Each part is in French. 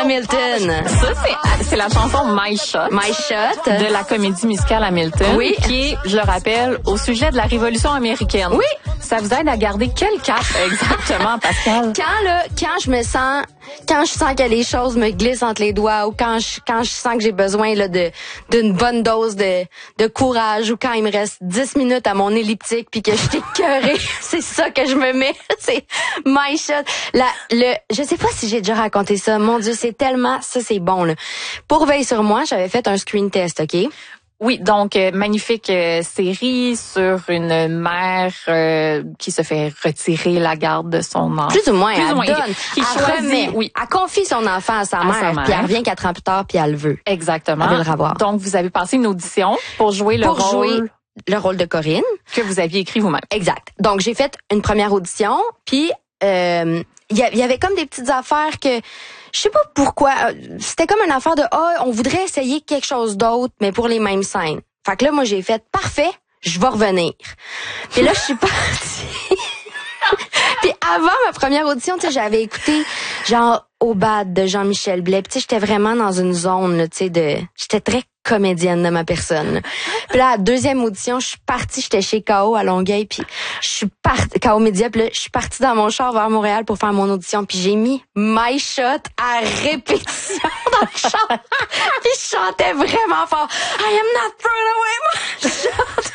Hamilton. Ça, c'est la chanson My Shot. My Shot. De la comédie musicale Hamilton. Oui. Qui est, je le rappelle, au sujet de la Révolution américaine. Oui. Ça vous aide à garder quel cap exactement, Pascal? Quand je sens que les choses me glissent entre les doigts, ou quand je sens que j'ai besoin là d'une bonne dose de courage, ou quand il me reste 10 minutes à mon elliptique puis que je suis écœurée, c'est ça que je me mets. C'est My Shot. Je sais pas si j'ai déjà raconté ça. Mon Dieu, c'est tellement, ça c'est bon là. Pour Veille sur moi, j'avais fait un screen test, OK? Oui, donc magnifique série sur une mère qui se fait retirer la garde de son enfant. Plus ou moins, elle donne. Qui choisit, oui. Elle confie son enfant à sa mère, puis elle revient 4 ans plus tard, puis elle le veut. Exactement. Elle veut le revoir. Donc, vous avez passé une audition pour jouer le rôle de Corinne. Que vous aviez écrit vous-même. Exact. Donc, j'ai fait une première audition, puis il y avait comme des petites affaires que... Je sais pas pourquoi. C'était comme une affaire de on voudrait essayer quelque chose d'autre, mais pour les mêmes scènes. Fait que là, moi, j'ai fait parfait, je vais revenir. Puis là, je suis partie. Puis avant ma première audition, tu sais, j'avais écouté genre Au bad de Jean-Michel Blais. Puis tu sais, j'étais vraiment dans une zone, tu sais, j'étais très comédienne de ma personne. Puis là, à la deuxième audition, je suis partie, j'étais chez K.O. à Longueuil, puis je suis partie, K.O. Média, puis là, je suis partie dans mon char vers Montréal pour faire mon audition, puis j'ai mis My Shot à répétition dans le char. Puis je chantais vraiment fort. I am not throwing away my shot.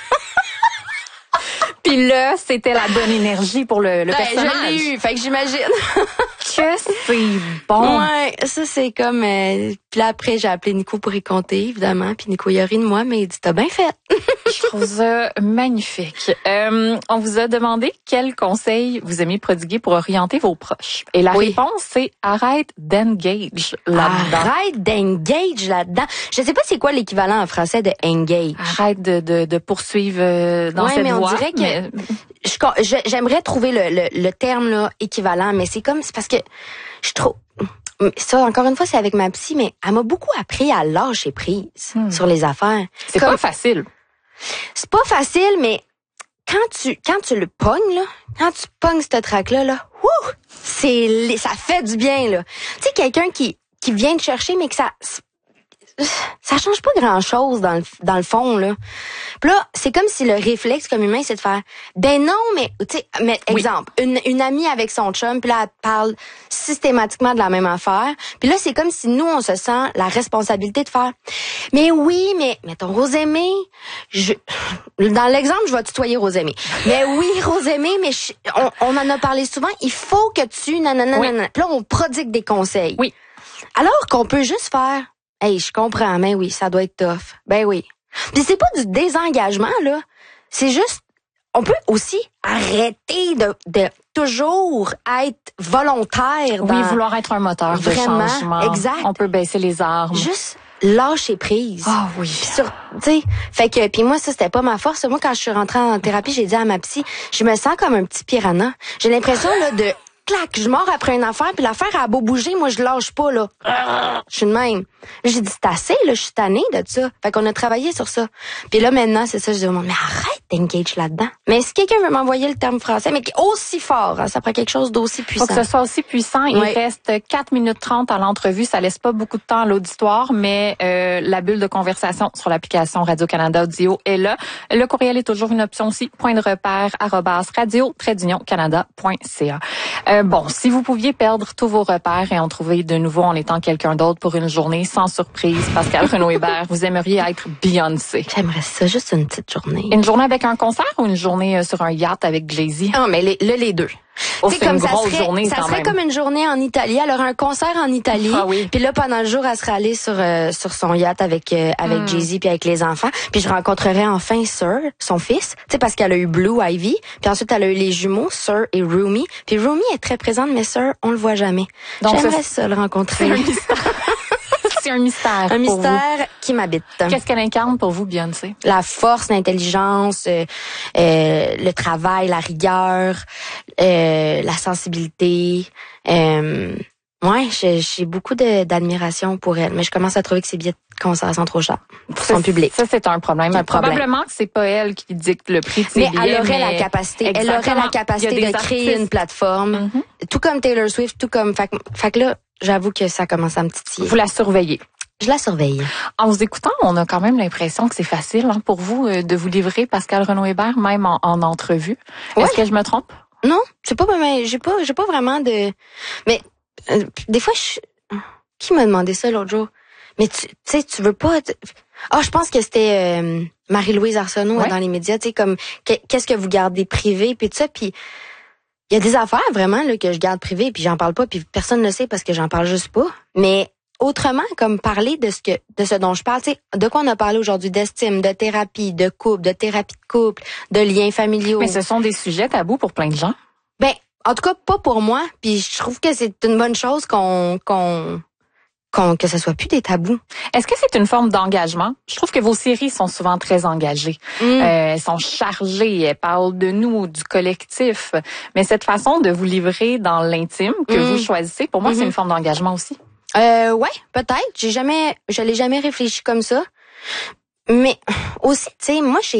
Puis là, c'était la bonne énergie pour le personnage. Je l'ai eu, fait que j'imagine. Que c'est bon. Ouais, ça c'est comme... puis là, après, j'ai appelé Nico pour y compter, évidemment. Puis Nico, il a ri de moi, mais il dit, t'as bien fait. Je trouve ça magnifique. On vous a demandé quels conseils vous aimez prodiguer pour orienter vos proches. Et la réponse, c'est arrête d'engage là-dedans. Arrête d'engage là-dedans. Je sais pas c'est quoi l'équivalent en français de engage. Arrête de poursuivre dans cette voie. On dirait que j'aimerais trouver le terme là équivalent, mais c'est parce que je trouve ça, encore une fois, c'est avec ma psy, mais elle m'a beaucoup appris à lâcher prise sur les affaires. C'est pas facile. C'est pas facile, mais quand tu le pognes, là, quand tu pognes cette track-là, ça fait du bien, là. Tu sais, quelqu'un qui vient te chercher, mais que ça change pas grand-chose dans le fond, là. Puis là, c'est comme si le réflexe comme humain, c'est de faire, ben non, mais, tu sais, exemple, une amie avec son chum, puis là, elle parle systématiquement de la même affaire. Puis là, c'est comme si nous, on se sent la responsabilité de faire, mais oui, mais, mettons, Rosemée, dans l'exemple, je vais tutoyer Rosemée. Mais oui, Rosemée, mais on en a parlé souvent, il faut que tu, nanana. Puis là, on prodigue des conseils. Oui. Alors qu'on peut juste faire, hey, je comprends, mais oui, ça doit être tough. Ben oui. Puis c'est pas du désengagement, là. C'est juste, on peut aussi arrêter de toujours être volontaire. Oui, vouloir être un moteur de changement. Exact. On peut baisser les armes. Juste lâcher prise. Ah oui. Tu sais, fait que puis moi ça c'était pas ma force. Moi quand je suis rentrée en thérapie, j'ai dit à ma psy, je me sens comme un petit piranha. J'ai l'impression là de clac, je mords après une affaire, puis l'affaire a beau bouger, moi je lâche pas là. Je suis de même. J'ai dit c'est assez là, je suis tannée de ça. Fait qu'on a travaillé sur ça. Puis là maintenant, c'est ça, je dis au monde, mais arrête d'engage là-dedans. Mais si quelqu'un veut m'envoyer le terme français, mais aussi fort, ça prend quelque chose d'aussi puissant. Faut que ce soit aussi puissant. Il reste 4 minutes 30 à l'entrevue, ça laisse pas beaucoup de temps à l'auditoire, mais la bulle de conversation sur l'application Radio-Canada Audio est là. Le courriel est toujours une option aussi, point de repère @radio-canada.ca. Bon, si vous pouviez perdre tous vos repères et en trouver de nouveau en étant quelqu'un d'autre pour une journée, sans surprise, Pascal Renaud-Hébert, vous aimeriez être Beyoncé. J'aimerais ça, juste une petite journée. Une journée avec un concert ou une journée sur un yacht avec Jay-Z? Non, mais les deux. Oh, c'est une grosse journée ça quand serait même. Comme une journée en Italie. Elle aurait un concert en Italie. Ah oui. Puis là, pendant le jour, elle serait allée sur son yacht avec Jay-Z puis avec les enfants. Puis je rencontrerais enfin Sir, son fils. Tu sais, parce qu'elle a eu Blue Ivy. Puis ensuite, elle a eu les jumeaux, Sir et Rumi. Puis Rumi est très présente, mais Sir, on le voit jamais. Donc, j'aimerais ça le rencontrer. C'est un mystère. Un mystère qui m'habite. Qu'est-ce qu'elle incarne pour vous, Beyoncé? La force, l'intelligence, le travail, la rigueur, la sensibilité. Ouais, j'ai beaucoup d'admiration pour elle, mais je commence à trouver que ses billets de concert sont trop chers pour son public. Ça, c'est un problème. Probablement que c'est pas elle qui dicte le prix de ses billets. Mais elle aurait la capacité. Elle aurait la capacité de créer une plateforme. Tout comme Taylor Swift, tout comme... Fait que là, j'avoue que ça commence à me titiller. Vous la surveillez. Je la surveille. En vous écoutant, on a quand même l'impression que c'est facile pour vous de vous livrer, Pascale Renaud-Hébert, même en entrevue. Ouais. Est-ce que je me trompe? Non, c'est pas, mais j'ai pas vraiment de... Mais des fois, qui m'a demandé ça l'autre jour? Mais tu sais, tu veux pas... je pense que c'était Marie-Louise Arsenault dans les médias, tu sais, comme qu'est-ce que vous gardez privé, puis tout ça, puis il y a des affaires vraiment là que je garde privé, puis j'en parle pas, puis personne ne le sait parce que j'en parle juste pas. Mais autrement, comme parler de ce dont je parle, tu sais, de quoi on a parlé aujourd'hui, d'estime, de thérapie, de couple, de thérapie de couple, de liens familiaux. Mais ce sont des sujets tabous pour plein de gens. Ben, en tout cas, pas pour moi, puis je trouve que c'est une bonne chose que ce soit plus des tabous. Est-ce que c'est une forme d'engagement? Je trouve que vos séries sont souvent très engagées. Elles sont chargées, elles parlent de nous, du collectif. Mais cette façon de vous livrer dans l'intime que vous choisissez, pour moi, c'est une forme d'engagement aussi. Ouais, peut-être. Je l'ai jamais réfléchi comme ça. Mais aussi, tu sais, moi,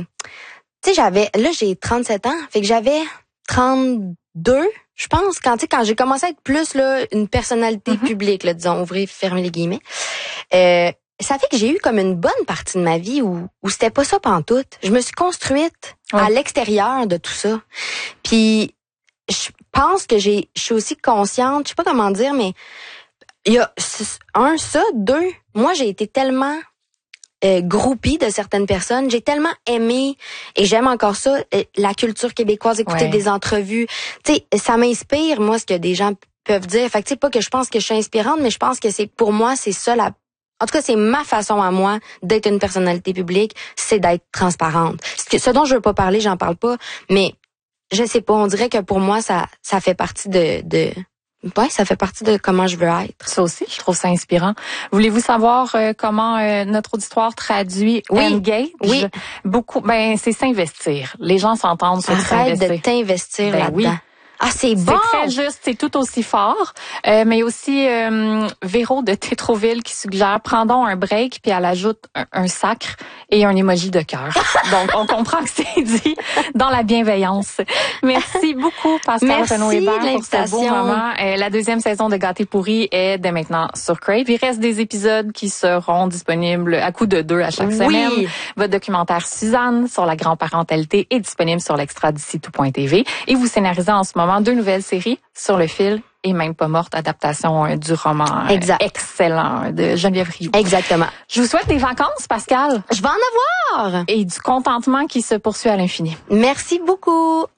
j'ai 37 ans, fait que j'avais 32, je pense, quand j'ai commencé à être plus là une personnalité publique, là, disons, ouvrir, fermer les guillemets. Ça fait que j'ai eu comme une bonne partie de ma vie où c'était pas ça pantoute. Je me suis construite à l'extérieur de tout ça. Puis je pense que je suis aussi consciente, je sais pas comment dire, mais il y a deux, moi j'ai été tellement groupie de certaines personnes. J'ai tellement aimé, et j'aime encore ça, la culture québécoise, écouter des entrevues. Tu sais, ça m'inspire, moi, ce que des gens peuvent dire. Fait que tu sais, pas que je pense que je suis inspirante, mais je pense que pour moi, c'est ça en tout cas, c'est ma façon à moi d'être une personnalité publique, c'est d'être transparente. Ce dont je veux pas parler, j'en parle pas, mais je sais pas, on dirait que pour moi, ça fait partie ça fait partie de comment je veux être. Ça aussi, je trouve ça inspirant. Voulez-vous savoir comment notre auditoire traduit engage? Oui. Beaucoup, c'est s'investir. Les gens s'entendent sur s'investir. Arrête de t'investir là-dedans. Oui. Ah, c'est bon! C'est très juste, c'est tout aussi fort. Mais aussi Véro de Tétroville qui suggère « Prendons un break » puis elle ajoute un sacre et un emoji de cœur. Donc, on comprend que c'est dit dans la bienveillance. Merci beaucoup, Pascale Renaud-Hébert, pour ce beau moment. La deuxième saison de Gâté pourri est dès maintenant sur Crave. Il reste des épisodes qui seront disponibles à coup de 2 à chaque semaine. Votre documentaire Suzanne sur la grand-parentalité est disponible sur l'extra d'ici tout.tv. Et vous scénarisez en ce moment 2 nouvelles séries, Sur le fil et Même pas morte, adaptation du roman excellent de Geneviève Rioux. Exactement. Je vous souhaite des vacances, Pascale. Je vais en avoir! Et du contentement qui se poursuit à l'infini. Merci beaucoup.